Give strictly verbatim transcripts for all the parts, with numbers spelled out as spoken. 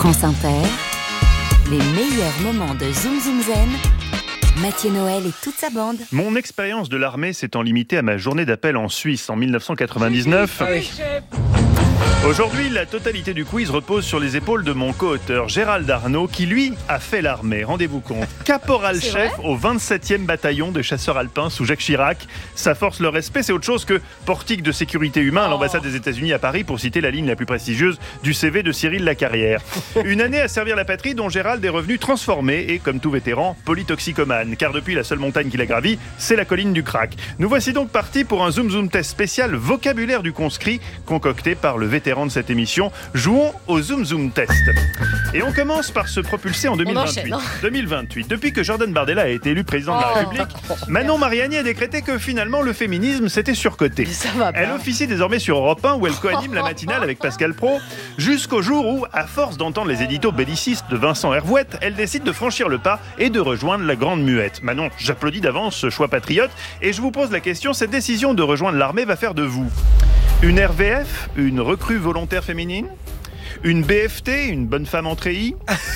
France Inter, les meilleurs moments de Zoom Zoom Zen, Mathieu Noël et toute sa bande. Mon expérience de l'armée s'étant limitée à ma journée d'appel en Suisse en dix-neuf cent quatre-vingt-dix-neuf. Ah oui. Aujourd'hui, la totalité du quiz repose sur les épaules de mon co-auteur Gérald Arnaud qui, lui, a fait l'armée. Rendez-vous compte. Caporal-chef au vingt-septième bataillon de chasseurs alpins sous Jacques Chirac. Ça force le respect, c'est autre chose que portique de sécurité humain à l'ambassade des États-Unis à Paris, pour citer la ligne la plus prestigieuse du C V de Cyril Lacarrière. Une année à servir la patrie dont Gérald est revenu transformé et, comme tout vétéran, polytoxicomane. Car depuis, la seule montagne qu'il a gravie, c'est la colline du Crac. Nous voici donc partis pour un Zoom Zoom test spécial vocabulaire du conscrit concocté par le vétéran de cette émission. Jouons au Zoom Zoom test. Et on commence par se propulser en deux mille vingt-huit. deux mille vingt-huit. Depuis que Jordan Bardella a été élu président de la République, Manon Mariani a décrété que finalement le féminisme c'était surcoté. Elle officie désormais sur Europe un où elle co-anime la matinale avec Pascal Praud, jusqu'au jour où, à force d'entendre les éditos bellicistes de Vincent Hervouette, elle décide de franchir le pas et de rejoindre la grande muette. Manon, j'applaudis d'avance ce choix patriote et je vous pose la question, cette décision de rejoindre l'armée va faire de vous une R V F, une recrue volontaire féminine, une B F T, une bonne femme en treillis,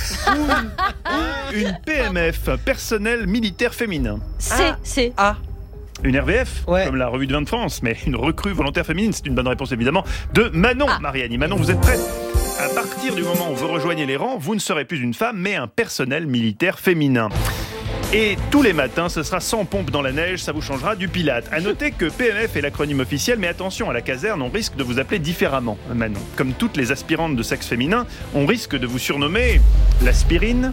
ou une P M F, un personnel militaire féminin. C'est, c'est. Ah. Une R V F, ouais. Comme la revue de vin de France, mais une recrue volontaire féminine, c'est une bonne réponse évidemment de Manon ah. Mariani. Manon, vous êtes prête ? À partir du moment où vous rejoignez les rangs, vous ne serez plus une femme, mais un personnel militaire féminin. Et tous les matins, ce sera sans pompe dans la neige, ça vous changera du Pilate. À noter que P M F est l'acronyme officiel, mais attention, à la caserne, on risque de vous appeler différemment, Manon. Comme toutes les aspirantes de sexe féminin, on risque de vous surnommer l'aspirine,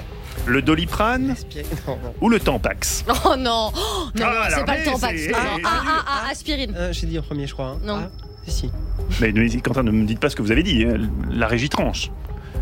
le doliprane non, non. ou le Tampax. Oh non, oh, non, ah, c'est pas le Tampax. C'est... Ah, ah, ah, ah, aspirine. Euh, j'ai dit en premier, je crois. Hein. Non. Ah, si. Mais, mais Quentin, ne me dites pas ce que vous avez dit. La régie tranche.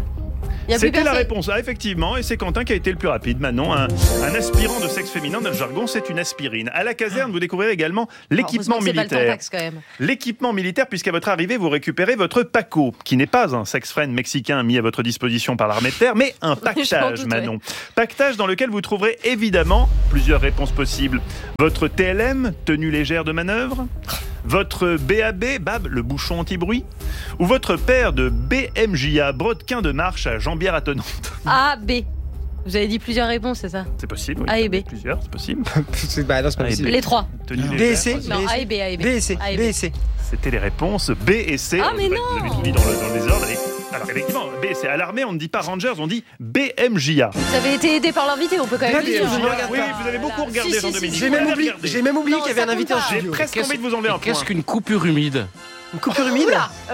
C'était la réponse A, effectivement, et c'est Quentin qui a été le plus rapide. Manon, un, un aspirant de sexe féminin dans le jargon, c'est une aspirine. À la caserne, vous découvrirez également l'équipement oh, militaire. C'est pas le Tampax, quand même. L'équipement militaire, puisqu'à votre arrivée, vous récupérez votre PACO, qui n'est pas un sex-friend mexicain mis à votre disposition par l'armée de terre, mais un pactage, Manon. Ouais. Pactage dans lequel vous trouverez évidemment plusieurs réponses possibles. Votre T L M, tenue légère de manœuvre, votre B A B, B A B, le bouchon anti-bruit, ou votre paire de B M J A, brodequin de marche à jambière attenante. A, B. Vous avez dit plusieurs réponses, c'est ça ? C'est possible, oui. A et B. Plusieurs, c'est possible. c'est, bah, non, c'est pas possible. Les trois. Tenue B et C. Non, A et B, A et B. B et C. B et C. C'était les réponses B et C. Ah, mais vous, non vous avez tout mis dans le, dans le désordre. Et... Alors, effectivement, B et C. À l'armée, on ne dit pas Rangers, on dit B M J A. Vous avez été aidé par l'invité, on peut quand même le dire. Oui, vous avez beaucoup regardé, si, Jean-Dominique. si, j'ai, même oublié, j'ai même oublié non, qu'il y avait un invité en studio. J'ai presque envie de vous enlever un point. Qu'est-ce qu'une coupure humide ? Une coupure humide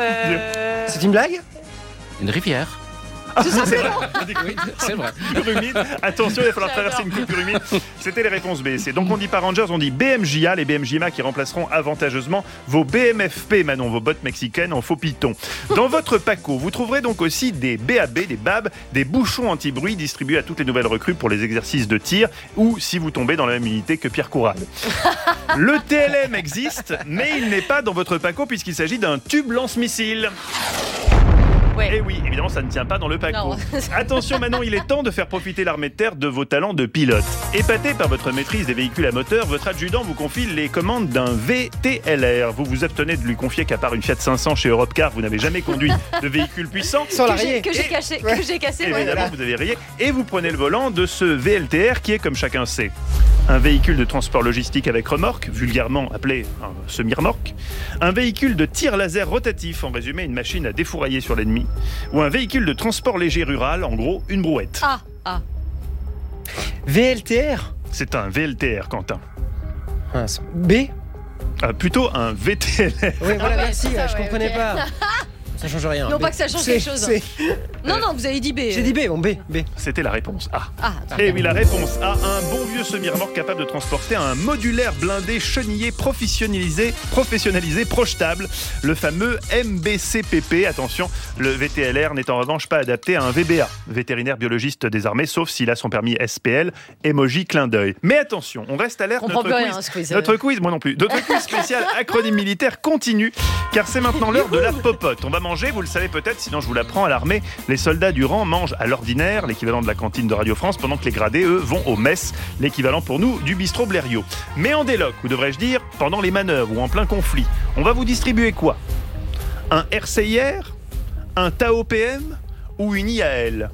euh... C'est une blague ? Une rivière. Ah, c'est vrai. Oui, c'est vrai. Coupure humide. Attention, il va falloir traverser une coupure humide. C'était les réponses B et C. Donc on dit pas Rangers, on dit B M J A, les B M J M A qui remplaceront avantageusement vos B M F P, Manon, vos bottes mexicaines en faux piton. Dans votre PACO, vous trouverez donc aussi des B A B, des B A B, des bouchons anti-bruit distribués à toutes les nouvelles recrues pour les exercices de tir ou si vous tombez dans la même unité que Pierre Courade. Le T L M existe, mais il n'est pas dans votre PACO puisqu'il s'agit d'un tube lance-missile. Ouais. Et oui, évidemment, ça ne tient pas dans le PACO. Non. Attention, Manon, il est temps de faire profiter l'armée de terre de vos talents de pilote. Épaté par votre maîtrise des véhicules à moteur, votre adjudant vous confie les commandes d'un V T L R. Vous vous abstenez de lui confier qu'à part une Fiat cinq cents chez Europcar, vous n'avez jamais conduit de véhicule puissant. Sans la que j'ai, que j'ai caché, ouais. que j'ai cassé. Évidemment, ouais, voilà. vous avez rayé. Et vous prenez le volant de ce V L T R qui est, comme chacun sait, un véhicule de transport logistique avec remorque, vulgairement appelé un semi-remorque, un véhicule de tir laser rotatif, en résumé une machine à défourailler sur l'ennemi, ou un véhicule de transport léger rural, en gros une brouette. Ah, ah. V L T R ? C'est un V L T R, Quentin. Ah, B ? euh, Plutôt un V T L R. Oui, voilà, Ah ouais, merci, ça, je ouais, comprenais okay. pas. Ça change rien. Non, B. pas que ça change C, quelque chose. C. Non, non, vous avez dit B. J'ai dit B, bon, B, B. C'était la réponse A. Ah, Et oui, la réponse A, un bon vieux semi-remorque capable de transporter un modulaire blindé chenillé professionnalisé, professionnalisé, projetable, le fameux M B C P P. Attention, le V T L R n'est en revanche pas adapté à un V B A, vétérinaire biologiste des armées, sauf s'il a son permis S P L, emoji clin d'œil. Mais attention, on reste alerte, notre quiz, rien, quiz, notre quiz, moi non plus, notre quiz spécial acronyme militaire continue, car c'est maintenant l'heure de la popote. On va manger, vous le savez peut-être, sinon je vous l'apprends, à l'armée, les soldats du rang mangent à l'ordinaire, l'équivalent de la cantine de Radio France, pendant que les gradés, eux, vont au mess, l'équivalent pour nous du bistrot Blériot. Mais en déloc, ou devrais-je dire, pendant les manœuvres ou en plein conflit, on va vous distribuer quoi ? Un R C I R ? Un T A O P M ? ou une I A L?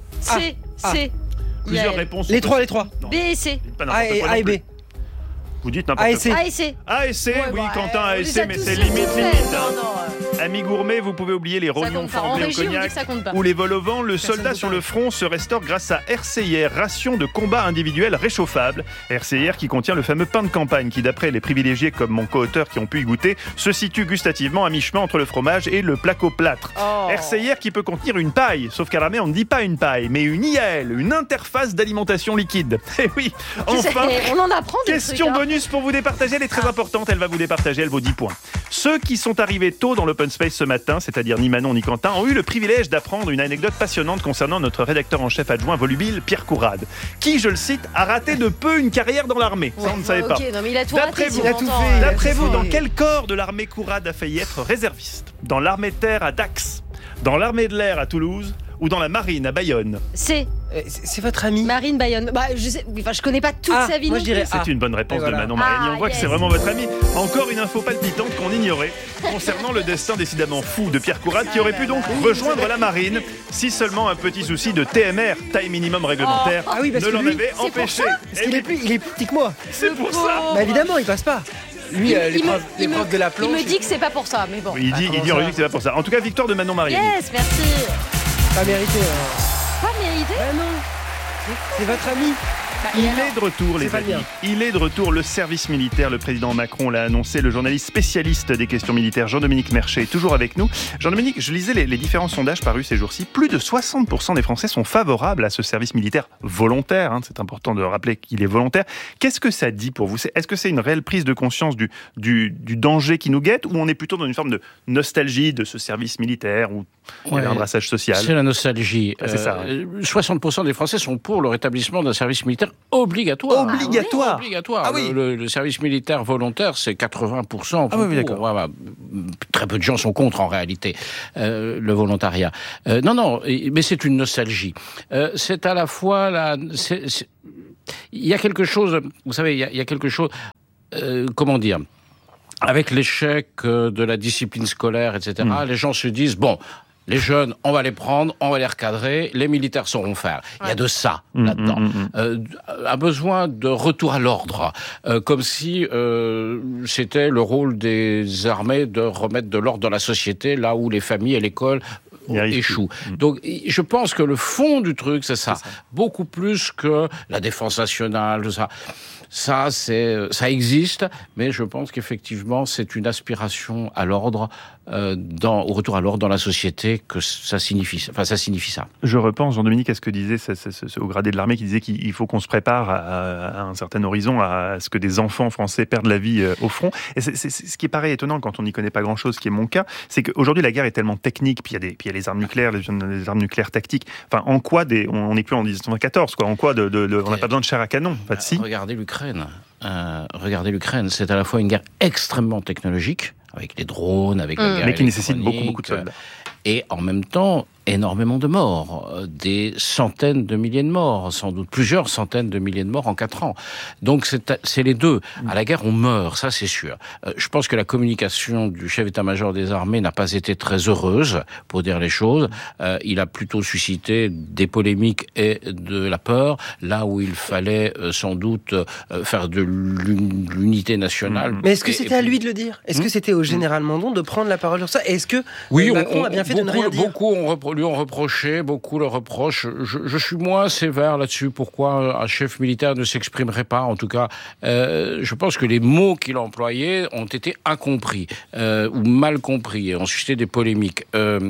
C, Ah. C. Plusieurs Yael. réponses. Les sont trois, les possibles. trois. Non, B et C. dites pas A n'importe et, quoi A non et B. plus. Vous dites n'importe A et quoi. C. A et C. A et C, Ouais, oui, bah, Quentin, A on et les C, a mais tous c'est fait, limite, tous limite. fait. hein. Non, non. Amis gourmets, vous pouvez oublier les Ça rognons compte pas. En flambés au régie, on dit cognac que ça compte pas. ou les vols au vent. Le Personne soldat ne sur parle. le front se restaure grâce à R C I R, ration de combat individuel réchauffable. R C I R qui contient le fameux pain de campagne qui, d'après les privilégiés comme mon co-auteur qui ont pu y goûter, se situe gustativement à mi-chemin entre le fromage et le placo-plâtre. Oh. R C I R qui peut contenir une paille, sauf qu'à l'armée on ne dit pas une paille, mais une I A L, une interface d'alimentation liquide. Eh oui, enfin... On en apprend des Question trucs, hein. bonus pour vous départager, elle est très importante, elle va vous départager, elle vaut dix points. Ceux qui sont arrivés tôt dans l'Open Space ce matin, c'est-à-dire ni Manon ni Quentin, ont eu le privilège d'apprendre une anecdote passionnante concernant notre rédacteur en chef adjoint volubile, Pierre Courade, qui, je le cite, a raté de peu une carrière dans l'armée. Ça, on ne savait Ouais, pas. ok, non, mais il a tout D'après raté, vous, si il a on tout entend, fait, euh, il a D'après vous, fait. dans quel corps de l'armée Courade a failli être réserviste? Dans l'armée de terre à Dax, dans l'armée de l'air à Toulouse ou dans la marine à Bayonne? C. Euh, C'est c'est votre ami. Marine Bayonne. Bah, je sais, enfin, je connais pas toute Ah, sa vie moi, non je dirais plus. Ah. C'est une bonne réponse Et voilà. de Manon Mariani. On Ah, voit que yes. c'est vraiment votre ami. Encore une info palpitante qu'on ignorait concernant le destin décidément fou de Pierre Courade qui aurait pu donc rejoindre la marine si seulement un petit souci de T M R, taille minimum réglementaire, Ah oui, parce ne que l'en lui, avait c'est pour empêché. Parce Eh qu'il oui, est plus, il est plus petit que moi. c'est pour ça. Bah évidemment, il passe pas. Lui, Il- euh, il me- l'épreuve il me- l'épreuve de la planche. Il me dit que c'est pas pour ça, mais bon. Il dit, il dit en comment ça régie que c'est pas pour ça. En tout cas, victoire de Manon Mariani. Yes, merci. Pas mérité. euh. Pas mérité. Bah non. C'est votre ami. Bah, Il et alors est de retour, les C'est pas amis. bien. Il est de retour. Le service militaire, le président Macron l'a annoncé. Le journaliste spécialiste des questions militaires, Jean-Dominique Merchet, est toujours avec nous. Jean-Dominique, je lisais les, les différents sondages parus ces jours-ci. Plus de soixante pour cent des Français sont favorables à ce service militaire volontaire. Hein. C'est important de rappeler qu'il est volontaire. Qu'est-ce que ça dit pour vous? C'est- Est-ce que c'est une réelle prise de conscience du, du, du danger qui nous guette, ou on est plutôt dans une forme de nostalgie de ce service militaire où il y avait un brassage social? C'est la nostalgie. Ah, c'est ça, Euh, soixante pour cent des Français sont pour le rétablissement d'un service militaire obligatoire. Obligatoire. Obligatoire. Ah oui. le, le- le service militaire volontaire, c'est quatre-vingts pour cent. Ah oui, oui, pour. d'accord. Voilà. Très peu de gens sont contre, en réalité, euh, le volontariat. Euh, non, non, et- mais c'est une nostalgie. Euh, c'est à la fois la... c'est- c'est- Il y a quelque chose... Vous savez, il y a, il y a quelque chose... euh, comment dire? Avec l'échec euh, de la discipline scolaire, et cetera, Mm. les gens se disent, bon... Les jeunes, on va les prendre, on va les recadrer, les militaires sauront faire. Il y a de ça Mmh, là-dedans. mmh, mmh. Euh, un besoin de retour à l'ordre, euh, comme si euh, c'était le rôle des armées de remettre de l'ordre dans la société, là où les familles et l'école Y arrive échouent. plus. Mmh. Donc, je pense que le fond du truc, c'est ça. C'est ça. Beaucoup plus que la défense nationale, tout ça. Ça, c'est, ça existe, mais je pense qu'effectivement, c'est une aspiration à l'ordre, euh, dans, au retour à l'ordre dans la société, que ça signifie, enfin, ça signifie ça. Je repense, Jean-Dominique, à ce que disait ce, ce, ce, ce haut gradé de l'armée qui disait qu'il faut qu'on se prépare à, à un certain horizon, à ce que des enfants français perdent la vie euh, au front. Et c'est, c'est, c'est ce qui paraît étonnant quand on n'y connaît pas grand-chose, ce qui est mon cas, c'est qu'aujourd'hui la guerre est tellement technique, puis il y a des, puis il y a les armes nucléaires, les, les armes nucléaires tactiques. Enfin, en quoi des, on n'est plus en dix-neuf cent quatorze, quoi. En quoi de, de, de- on n'a pas besoin de chair à canon. En fait, si. Regardez l'Ukraine. Euh, regardez l'Ukraine. C'est à la fois une guerre extrêmement technologique, avec les drones, avec la Mmh. guerre Mais qui nécessite beaucoup, électronique, beaucoup de soldats. et en même temps énormément de morts, euh, des centaines de milliers de morts, sans doute plusieurs centaines de milliers de morts en quatre ans. Donc c'est, c'est les deux. À la guerre, on meurt, ça c'est sûr. Euh, je pense que la communication du chef d'état-major des armées n'a pas été très heureuse, pour dire les choses. Euh, il a plutôt suscité des polémiques et de la peur, là où il fallait euh, sans doute euh, faire de l'un- l'unité nationale. Mais est-ce que Et- c'était et à puis- lui de le dire? Est-ce que Hmm c'était au général Mandon de prendre la parole sur ça? Est-ce que Oui, euh, on- Macron on- a bien fait de ne beaucoup, rien dire? beaucoup ont repro- lui ont reproché, beaucoup le reprochent. Je, je suis moins sévère là-dessus. Pourquoi un chef militaire ne s'exprimerait pas? En tout cas, euh, je pense que les mots qu'il employait ont été incompris euh, ou mal compris et ont suscité des polémiques. Euh,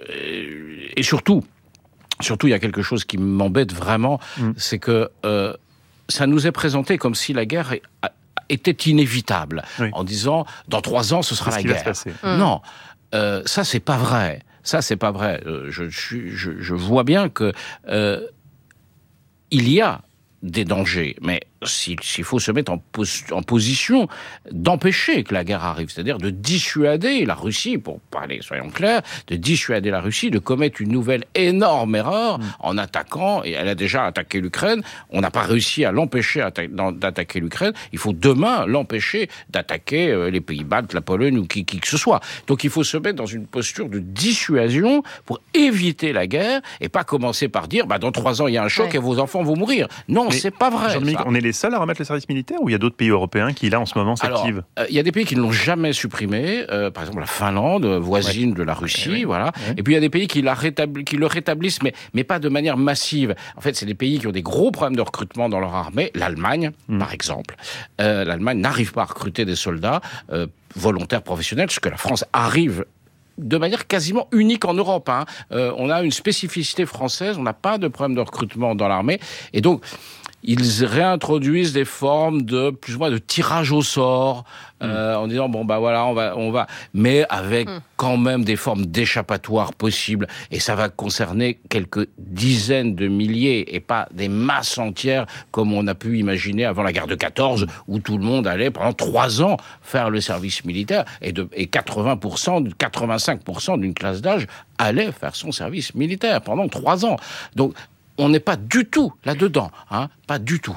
et surtout, surtout, il y a quelque chose qui m'embête vraiment, Mm. c'est que euh, ça nous est présenté comme si la guerre est- a- était inévitable, Oui. en disant dans trois ans ce sera C'est ce la qui va se guerre. passer. Mm. Non, euh, ça c'est pas vrai. Ça c'est pas vrai. Euh, je, suis, je, je vois bien que euh, il y a des dangers, mais s'il, s'il faut se mettre en, pos, en position d'empêcher que la guerre arrive, c'est-à-dire de dissuader la Russie, pour parler, soyons clairs, de dissuader la Russie de commettre une nouvelle énorme erreur mmh. en attaquant, et elle a déjà attaqué l'Ukraine, on n'a pas réussi à l'empêcher atta- d'attaquer l'Ukraine, il faut demain l'empêcher d'attaquer euh, les pays baltes, la Pologne ou qui, qui que ce soit. Donc il faut se mettre dans une posture de dissuasion pour éviter la guerre et pas commencer par dire bah, dans trois ans il y a un choc ouais. et vos enfants vont mourir. Non, mais c'est pas vrai. Jean-Dominique, on est les seuls à remettre le service militaire ou il y a d'autres pays européens qui là en ce moment s'activent? Il euh, y a des pays qui ne l'ont jamais supprimé, euh, par exemple la Finlande, voisine ouais. de la Russie, ouais, ouais. voilà. Ouais. Et puis il y a des pays qui, la rétabli- qui le rétablissent, mais, mais pas de manière massive. En fait, c'est des pays qui ont des gros problèmes de recrutement dans leur armée. L'Allemagne, mmh. par exemple. Euh, L'Allemagne n'arrive pas à recruter des soldats euh, volontaires professionnels, ce que la France arrive de manière quasiment unique en Europe. Hein. Euh, on a une spécificité française, on n'a pas de problème de recrutement dans l'armée. Et donc, ils réintroduisent des formes de plus ou moins de tirage au sort euh, mmh. en disant bon bah voilà on va on va mais avec mmh. quand même des formes d'échappatoire possibles et ça va concerner quelques dizaines de milliers et pas des masses entières comme on a pu imaginer avant la guerre de quatorze où tout le monde allait pendant trois ans faire le service militaire et de et quatre-vingts pour cent quatre-vingt-cinq pour cent d'une classe d'âge allait faire son service militaire pendant trois ans. Donc on n'est pas du tout là-dedans, hein, pas du tout.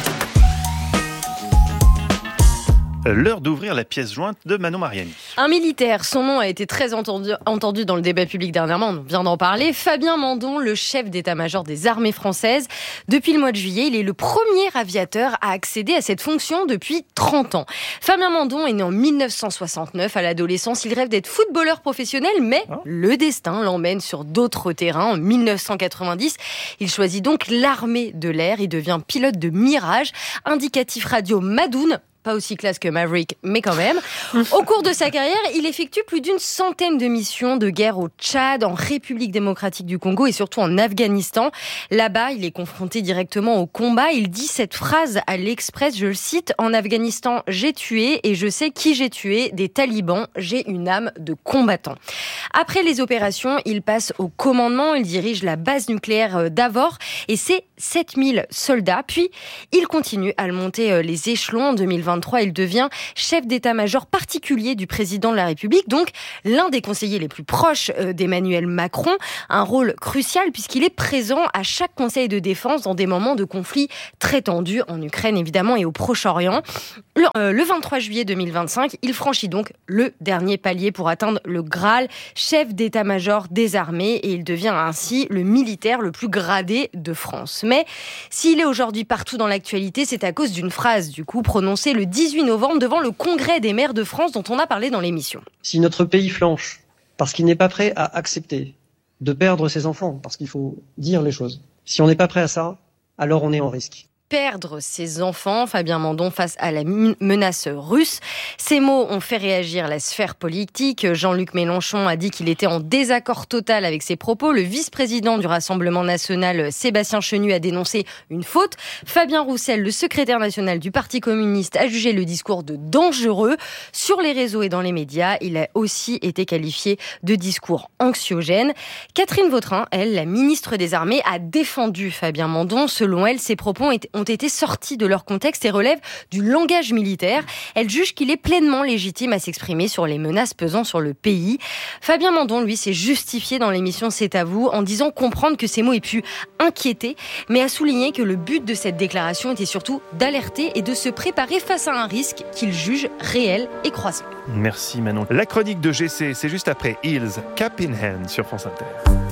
L'heure d'ouvrir la pièce jointe de Manon Mariani. Un militaire, son nom a été très entendu, entendu dans le débat public dernièrement, on vient d'en parler. Fabien Mandon, le chef d'état-major des armées françaises. Depuis le mois de juillet, il est le premier aviateur à accéder à cette fonction depuis trente ans. Fabien Mandon est né en dix-neuf cent soixante-neuf. À l'adolescence, il rêve d'être footballeur professionnel, mais oh. le destin l'emmène sur d'autres terrains. En dix-neuf cent quatre-vingt-dix, il choisit donc l'armée de l'air. Il devient pilote de Mirage, indicatif radio Madoun. Pas aussi classe que Maverick, mais quand même. Au cours de sa carrière, il effectue plus d'une centaine de missions de guerre au Tchad, en République démocratique du Congo et surtout en Afghanistan. Là-bas, il est confronté directement au combat. Il dit cette phrase à l'Express, je le cite, « En Afghanistan, j'ai tué et je sais qui j'ai tué, des talibans, j'ai une âme de combattant ». Après les opérations, il passe au commandement, il dirige la base nucléaire d'Avor et c'est sept mille soldats. Puis, il continue à monter les échelons. En deux mille vingt-trois, il devient chef d'état-major particulier du président de la République, donc l'un des conseillers les plus proches d'Emmanuel Macron, un rôle crucial puisqu'il est présent à chaque conseil de défense dans des moments de conflits très tendus en Ukraine évidemment et au Proche-Orient. Le, euh, le vingt-trois juillet deux mille vingt-cinq, il franchit donc le dernier palier pour atteindre le Graal, chef d'état-major des armées, et il devient ainsi le militaire le plus gradé de France. Mais s'il est aujourd'hui partout dans l'actualité, c'est à cause d'une phrase du coup prononcée le dix-huit novembre devant le Congrès des maires de France dont on a parlé dans l'émission. Si notre pays flanche parce qu'il n'est pas prêt à accepter de perdre ses enfants, parce qu'il faut dire les choses, si on n'est pas prêt à ça, alors on est en risque. Perdre ses enfants, Fabien Mandon face à la menace russe. Ces mots ont fait réagir la sphère politique. Jean-Luc Mélenchon a dit qu'il était en désaccord total avec ses propos. Le vice-président du Rassemblement national, Sébastien Chenu, a dénoncé une faute. Fabien Roussel, le secrétaire national du Parti communiste, a jugé le discours de dangereux. Sur les réseaux et dans les médias, il a aussi été qualifié de discours anxiogène. Catherine Vautrin, elle, la ministre des Armées, a défendu Fabien Mandon. Selon elle, ses propos ont été ont été sortis de leur contexte et relèvent du langage militaire. Elle juge qu'il est pleinement légitime à s'exprimer sur les menaces pesant sur le pays. Fabien Mandon, lui, s'est justifié dans l'émission C'est à vous en disant comprendre que ces mots aient pu inquiéter, mais a souligné que le but de cette déclaration était surtout d'alerter et de se préparer face à un risque qu'il juge réel et croissant. Merci Manon. La chronique de G C, c'est juste après Hills, Cap in Hand sur France Inter.